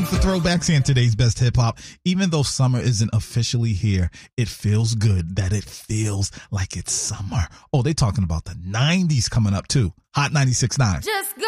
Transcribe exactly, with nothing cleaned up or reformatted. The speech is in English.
time for throwbacks and today's best hip hop. Even though summer isn't officially here, it feels good that it feels like it's summer. Oh, they talking about the nineties coming up too. Hot ninety-six point nine. Just go.